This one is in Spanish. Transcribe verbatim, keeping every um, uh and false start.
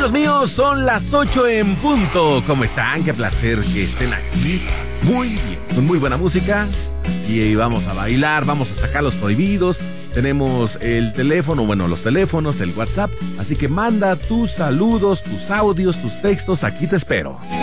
Amigos míos, son las ocho en punto. ¿Cómo están? Qué placer que estén aquí. Muy bien, con muy buena música. Y vamos a bailar, vamos a sacar los prohibidos. Tenemos el teléfono, bueno, los teléfonos, el WhatsApp. Así que manda tus saludos, tus audios, tus textos. Aquí te espero.